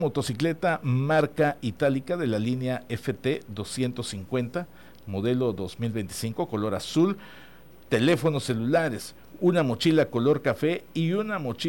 Motocicleta marca itálica de la línea FT 250, modelo 2025, color azul, teléfonos celulares, una mochila color café y una mochila